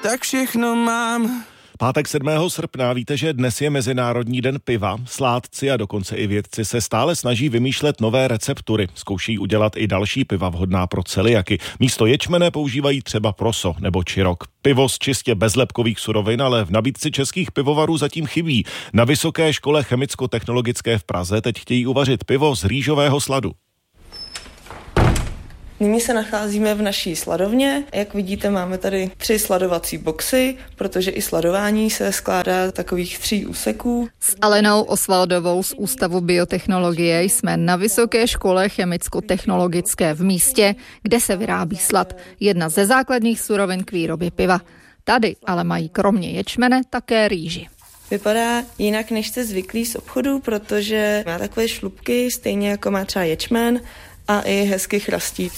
tak všechno mám. Pátek 7. srpna, víte, že dnes je Mezinárodní den piva. Sládci a dokonce i vědci se stále snaží vymýšlet nové receptury. Zkouší udělat i další piva vhodná pro celiaky. Místo ječmene používají třeba proso nebo čirok. Pivo z čistě bezlepkových surovin, ale v nabídce českých pivovarů zatím chybí. Na Vysoké škole chemicko-technologické v Praze teď chtějí uvařit pivo z rýžového sladu. Nyní se nacházíme v naší sladovně. Jak vidíte, máme tady 3 sladovací boxy, protože i sladování se skládá z takových 3 úseků. S Alenou Osvaldovou z Ústavu biotechnologie jsme na Vysoké škole chemicko-technologické v místě, kde se vyrábí slad, jedna ze základních surovin k výrobě piva. Tady ale mají kromě ječmene také rýži. Vypadá jinak, než jste zvyklí z obchodu, protože má takové šlupky, stejně jako má třeba ječmen, a i hezky chrastí.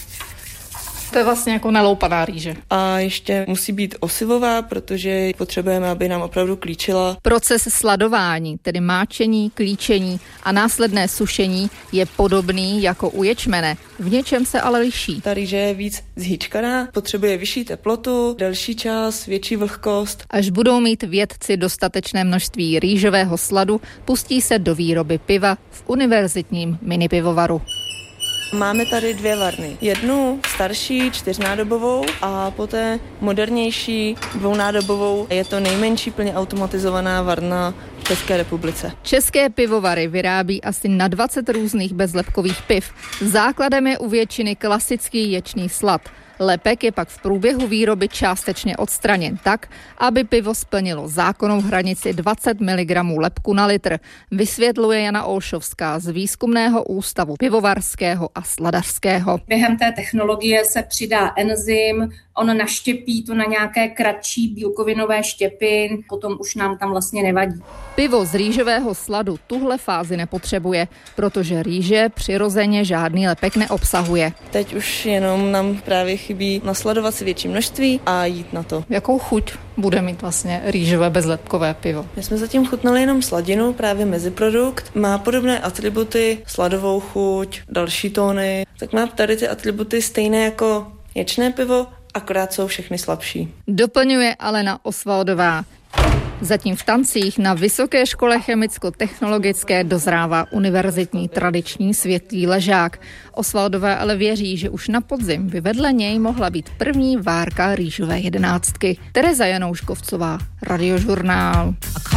To je vlastně jako naloupaná rýže. A ještě musí být osivová, protože potřebujeme, aby nám opravdu klíčila. Proces sladování, tedy máčení, klíčení a následné sušení je podobný jako u ječmene. V něčem se ale liší. Ta rýže je víc zhýčkaná, potřebuje vyšší teplotu, delší čas, větší vlhkost. Až budou mít vědci dostatečné množství rýžového sladu, pustí se do výroby piva v univerzitním minipivovaru. Máme tady 2 varny. Jednu starší 4nádobovou a poté modernější 2nádobovou. Je to nejmenší plně automatizovaná varna v České republice. České pivovary vyrábí asi na 20 různých bezlepkových piv. Základem je u většiny klasický ječný slad. Lepek je pak v průběhu výroby částečně odstraněn tak, aby pivo splnilo zákonnou hranici 20 mg lepku na litr, vysvětluje Jana Olšovská z Výzkumného ústavu pivovarského a sladařského. Během té technologie se přidá enzym, on naštěpí to na nějaké kratší bílkovinové štěpy, potom už nám tam vlastně nevadí. Pivo z rýžového sladu tuhle fázi nepotřebuje, protože rýže přirozeně žádný lepek neobsahuje. Teď už jenom nám právě chybí nasladovat si větší množství a jít na to. Jakou chuť bude mít vlastně rýžové bezlepkové pivo? My jsme zatím chutnali jenom sladinu, právě meziprodukt. Má podobné atributy, sladovou chuť, další tóny. Tak má tady ty atributy stejné jako ječné pivo, akorát jsou všechny slabší. Doplňuje Alena Osvaldová. Zatím v Tancích na Vysoké škole chemicko-technologické dozrává univerzitní tradiční světlý ležák. Osvaldová ale věří, že už na podzim by vedle něj mohla být první várka rýžové 11. Tereza Janouškovcová, Radiožurnál.